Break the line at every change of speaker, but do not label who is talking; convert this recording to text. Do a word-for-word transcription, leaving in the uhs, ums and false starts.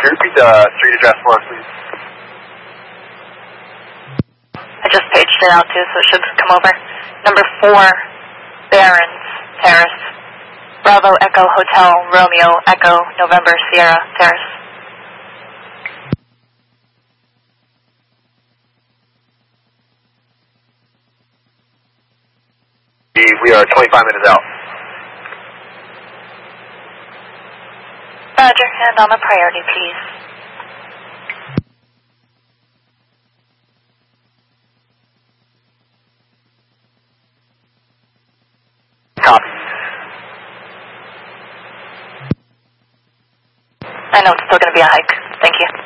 Can you repeat the street address for us, please?
I just paged it out too, so it should come over. Number four, Barons Terrace. Bravo Echo Hotel Romeo Echo November Sierra Terrace.
We are twenty-five minutes out.
Roger, and on the priority, please.
Copy.
I know it's still going to be a hike. Thank you.